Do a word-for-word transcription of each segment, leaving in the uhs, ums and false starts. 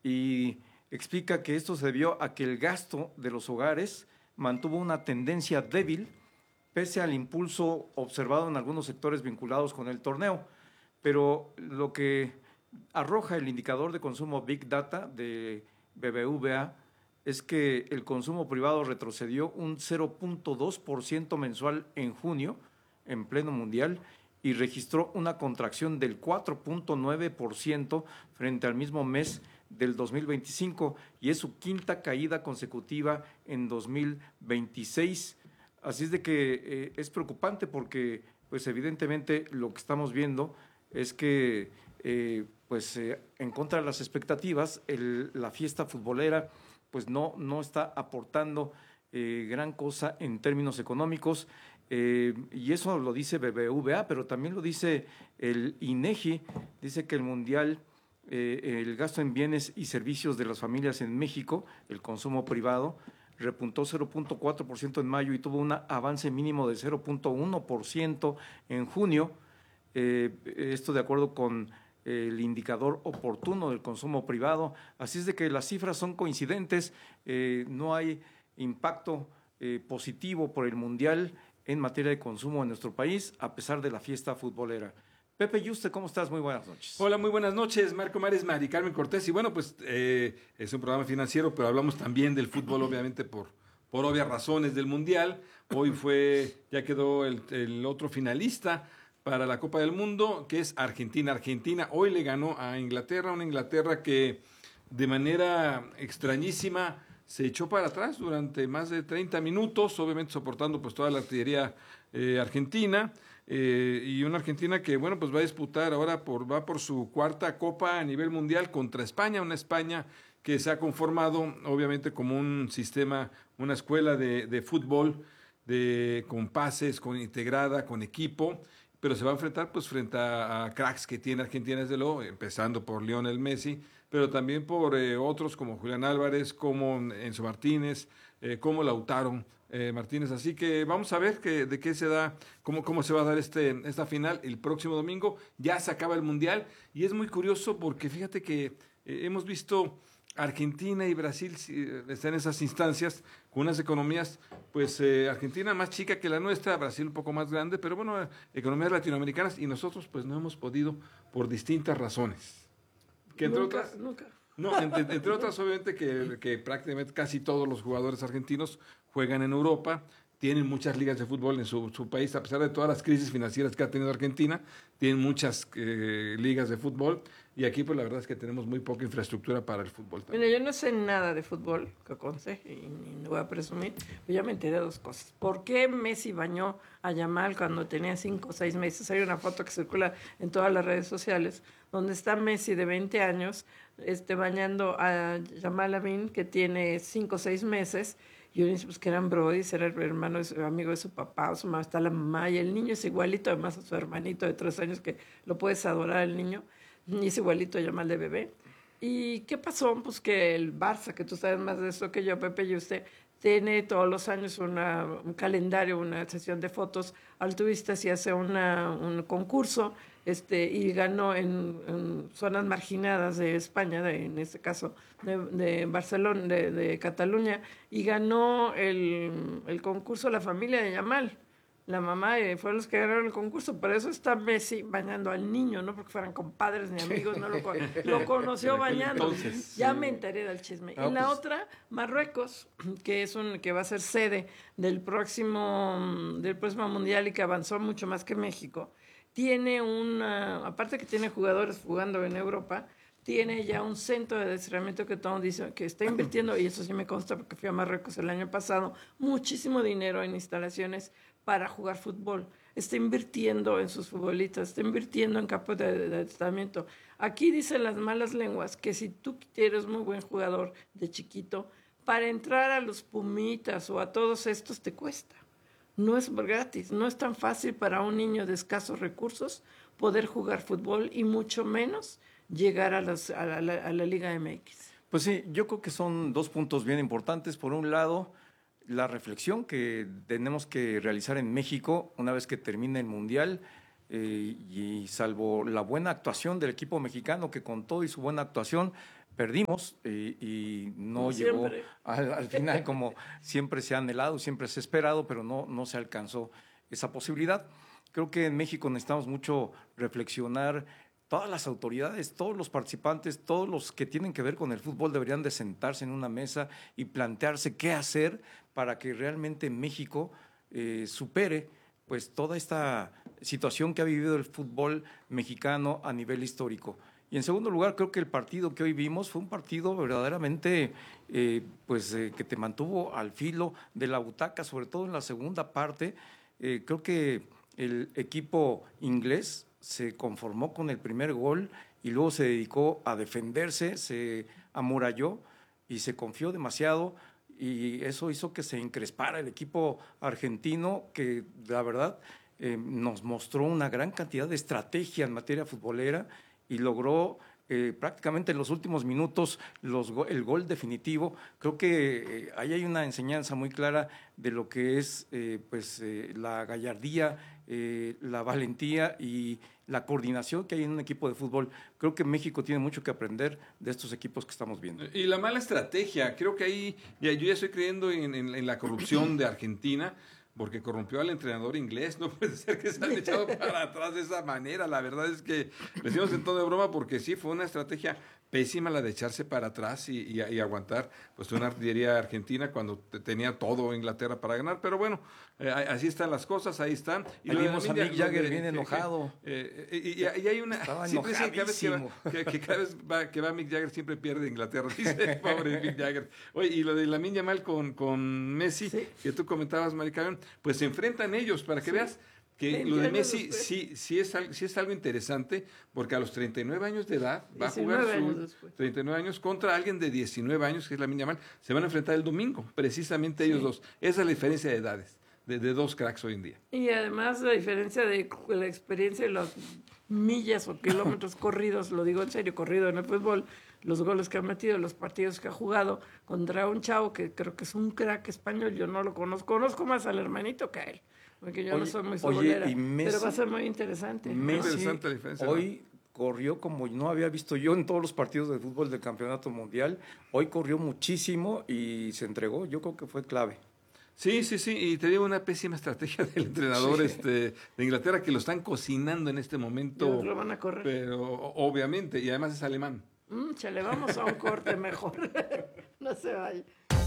y explica que esto se debió a que el gasto de los hogares mantuvo una tendencia débil pese al impulso observado en algunos sectores vinculados con el torneo. Pero lo que arroja el indicador de consumo Big Data de B B V A es que el consumo privado retrocedió un cero punto dos por ciento mensual en junio, en pleno mundial, y registró una contracción del cuatro punto nueve por ciento frente al mismo mes del dos mil veinticinco, y es su quinta caída consecutiva en dos mil veintiséis. Así es de que eh, es preocupante porque, pues evidentemente, lo que estamos viendo es que, eh, pues eh, en contra de las expectativas, el, la fiesta futbolera, pues no, no está aportando eh, gran cosa en términos económicos, eh, y eso lo dice B B V A, pero también lo dice el INEGI, dice que el mundial, eh, el gasto en bienes y servicios de las familias en México, el consumo privado, repuntó cero punto cuatro por ciento en mayo y tuvo un avance mínimo de cero punto uno por ciento en junio, eh, esto de acuerdo con el indicador oportuno del consumo privado. Así es de que las cifras son coincidentes, eh, no hay impacto eh, positivo por el Mundial en materia de consumo en nuestro país, a pesar de la fiesta futbolera. Pepe Yuste, ¿cómo estás? Muy buenas noches. Hola, muy buenas noches, Marco Mares, Mari Carmen Cortés. Y bueno, pues eh, es un programa financiero, pero hablamos también del fútbol, obviamente, por, por obvias razones del Mundial. Hoy fue, ya quedó el, el otro finalista para la Copa del Mundo, que es Argentina. Argentina hoy le ganó a Inglaterra, una Inglaterra que de manera extrañísima se echó para atrás durante más de treinta minutos, obviamente soportando pues toda la artillería eh, argentina, eh, y una Argentina que bueno pues va a disputar ahora por va por su cuarta Copa a nivel mundial contra España, una España que se ha conformado obviamente como un sistema, una escuela de, de fútbol de con pases, con integrada, con equipo, pero se va a enfrentar pues frente a, a cracks que tiene Argentina, desde luego, empezando por Lionel Messi, pero también por eh, otros como Julián Álvarez, como Enzo Martínez, eh, como Lautaro eh, Martínez. Así que vamos a ver que, de qué se da, cómo, cómo se va a dar este, esta final el próximo domingo. Ya se acaba el Mundial y es muy curioso porque fíjate que eh, hemos visto Argentina y Brasil eh, están en esas instancias con unas economías, pues eh, Argentina más chica que la nuestra, Brasil un poco más grande, pero bueno, eh, economías latinoamericanas, y nosotros pues no hemos podido por distintas razones. Que entre nunca, otras, nunca. No, entre, entre otras obviamente que, que prácticamente casi todos los jugadores argentinos juegan en Europa, tienen muchas ligas de fútbol en su, su país, a pesar de todas las crisis financieras que ha tenido Argentina, tienen muchas eh, ligas de fútbol, y aquí pues la verdad es que tenemos muy poca infraestructura para el fútbol también. Mira, yo no sé nada de fútbol, que conste, y no voy a presumir, pero ya me enteré de dos cosas. ¿Por qué Messi bañó a Yamal cuando tenía cinco o seis meses? Hay una foto que circula en todas las redes sociales, donde está Messi de veinte años, este, bañando a Yamal Lamin, que tiene cinco o seis meses, y uno dice pues, que eran brodis, era el hermano, amigo de su papá, o su mamá, está la mamá, y el niño es igualito, además a su hermanito de tres años, que lo puedes adorar el niño, y es igualito a Yamal de bebé. ¿Y qué pasó? Pues que el Barça, que tú sabes más de eso que yo, Pepe, y usted, tiene todos los años una, un calendario, una sesión de fotos altruistas, y hace una, un concurso, este, y ganó en, en zonas marginadas de España, de, en este caso de, de Barcelona, de, de Cataluña, y ganó el, el concurso la familia de Yamal. La mamá eh, fueron los que ganaron el concurso, por eso está Messi bañando al niño, no porque fueran compadres ni amigos, no lo, lo conoció bañando. Entonces, ya sí. Me enteré del chisme. Ah, y la pues. Otra, Marruecos, que es un que va a ser sede del próximo del próximo mundial y que avanzó mucho más que México, tiene una, aparte que tiene jugadores jugando en Europa, tiene ya un centro de adiestramiento que todo dice que está invirtiendo, y eso sí me consta porque fui a Marruecos el año pasado, muchísimo dinero en instalaciones para jugar fútbol. Está invirtiendo en sus futbolistas, está invirtiendo en campos de, de adiestramiento. Aquí dicen las malas lenguas que si tú eres muy buen jugador de chiquito, para entrar a los Pumitas o a todos estos te cuesta. No es gratis, no es tan fácil para un niño de escasos recursos poder jugar fútbol, y mucho menos llegar a, las, a, la, a la Liga M X. Pues sí, yo creo que son dos puntos bien importantes. Por un lado, la reflexión que tenemos que realizar en México una vez que termine el Mundial, eh, y salvo la buena actuación del equipo mexicano, que con todo y su buena actuación, perdimos y, y no Como llegó siempre. al, al final como siempre se ha anhelado, siempre se ha esperado, pero no, no se alcanzó esa posibilidad. Creo que en México necesitamos mucho reflexionar. Todas las autoridades, todos los participantes, todos los que tienen que ver con el fútbol deberían de sentarse en una mesa y plantearse qué hacer para que realmente México eh, supere pues toda esta situación que ha vivido el fútbol mexicano a nivel histórico. Y en segundo lugar, creo que el partido que hoy vimos fue un partido verdaderamente eh, pues, eh, que te mantuvo al filo de la butaca, sobre todo en la segunda parte. Eh, creo que el equipo inglés se conformó con el primer gol y luego se dedicó a defenderse, se amuralló y se confió demasiado, y eso hizo que se encrespara el equipo argentino, que la verdad eh, nos mostró una gran cantidad de estrategia en materia futbolera y logró eh, prácticamente en los últimos minutos los, el gol definitivo. Creo que eh, ahí hay una enseñanza muy clara de lo que es eh, pues, eh, la gallardía, eh, la valentía y la coordinación que hay en un equipo de fútbol. Creo que México tiene mucho que aprender de estos equipos que estamos viendo. Y la mala estrategia, creo que ahí, ya, yo ya estoy creyendo en, en, en la corrupción de Argentina, porque corrompió al entrenador inglés. No puede ser que se han echado para atrás de esa manera. La verdad es que lo decimos en tono de broma, porque sí, fue una estrategia pésima la de echarse para atrás y, y, y aguantar pues una artillería argentina cuando tenía todo Inglaterra para ganar. Pero bueno, eh, así están las cosas, ahí están. Y ahí vimos a Mick Jagger bien enojado. Eh, eh, y, y hay una... Estaba siempre dicen que cada vez que va, enojadísimo. que, que cada vez va, que va Mick Jagger siempre pierde Inglaterra, dice pobre Mick Jagger. Oye, y lo de Lamine Yamal con, con Messi, Sí. que tú comentabas, Mari Carmen, pues se enfrentan ellos, para que Sí. veas que veinte lo de años Messi después. sí, sí, es, al- sí es algo interesante, porque a los treinta y nueve años de edad va a diecinueve jugar años su después. treinta y nueve años contra alguien de diecinueve años, que es Lamine Yamal. Se van a enfrentar el domingo, precisamente ellos Sí. dos. Esa es la diferencia de edades, de, de dos cracks hoy en día. Y además la diferencia de la experiencia de las millas o kilómetros corridos, lo digo en serio, corrido en el fútbol, los goles que ha metido, los partidos que ha jugado contra un chavo que creo que es un crack español, yo no lo conozco, conozco más al hermanito que a él, porque yo no Oye, soy muy oye, futbolera, y Messi- pero va a ser muy interesante. Messi interesante la diferencia, ¿no? hoy corrió como no había visto yo en todos los partidos de fútbol del Campeonato Mundial. Hoy corrió muchísimo y se entregó. Yo creo que fue clave. Sí, sí, sí, y te digo una pésima estrategia del entrenador Sí. este, de Inglaterra, que lo están cocinando en este momento, Lo van a correr. pero obviamente, y además es alemán. Mm, chale, vamos a un corte mejor. No se vaya.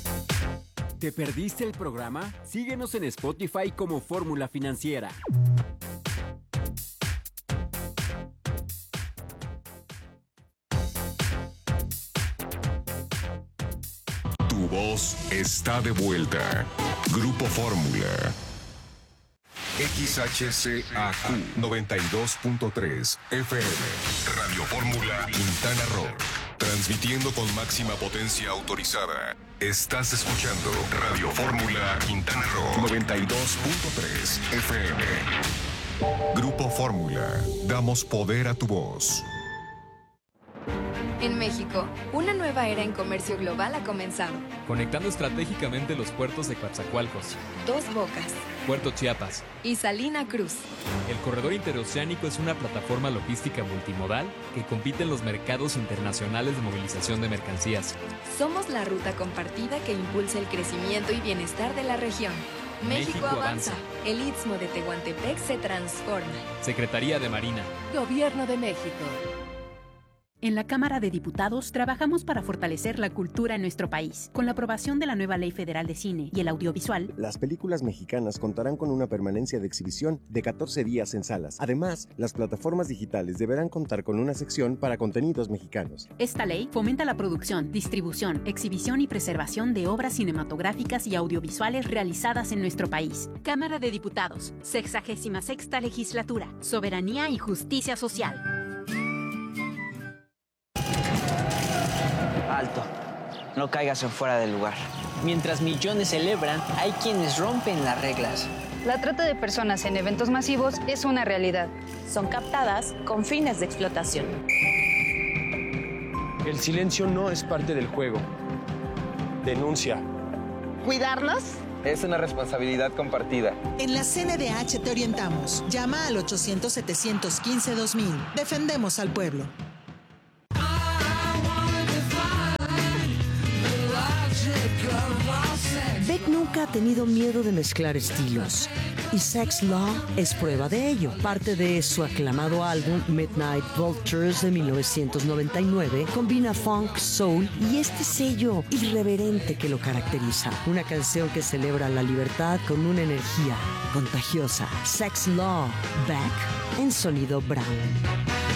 ¿Te perdiste el programa? Síguenos en Spotify como Fórmula Financiera. Tu voz está de vuelta. Grupo Fórmula. X H C A Q noventa y dos punto tres F M. Radio Fórmula Quintana Roo. Transmitiendo con máxima potencia autorizada. Estás escuchando Radio Fórmula Quintana Roo noventa y dos punto tres F M. Grupo Fórmula. Damos poder a tu voz. En México, una nueva era en comercio global ha comenzado. Conectando estratégicamente los puertos de Coatzacoalcos, Dos Bocas Puerto Chiapas. y Salina Cruz. El corredor interoceánico es una plataforma logística multimodal que compite en los mercados internacionales de movilización de mercancías. Somos la ruta compartida que impulsa el crecimiento y bienestar de la región. México, México avanza. avanza. El Istmo de Tehuantepec se transforma. Secretaría de Marina. Gobierno de México. En la Cámara de Diputados trabajamos para fortalecer la cultura en nuestro país. Con la aprobación de la nueva Ley Federal de Cine y el Audiovisual, las películas mexicanas contarán con una permanencia de exhibición de catorce días en salas. Además, las plataformas digitales deberán contar con una sección para contenidos mexicanos. esta ley fomenta la producción, distribución, exhibición y preservación de obras cinematográficas y audiovisuales realizadas en nuestro país. Cámara de Diputados, sexagésima sexta Legislatura, Soberanía y Justicia Social. Alto, no caigas en fuera del lugar. Mientras millones celebran, hay quienes rompen las reglas. La trata de personas en eventos masivos es una realidad. Son captadas con fines de explotación. El silencio no es parte del juego. Denuncia. ¿Cuidarnos? Es una responsabilidad compartida. En la C N D H te orientamos. Llama al ochocientos, setecientos quince, dos mil. Defendemos al pueblo. nunca ha tenido miedo de mezclar estilos. Y Sex Law es prueba de ello. Parte de su aclamado álbum Midnight Vultures de mil novecientos noventa y nueve combina funk, soul y este sello irreverente que lo caracteriza. Una canción que celebra la libertad con una energía contagiosa. Sex Law, back en Sonido Brown.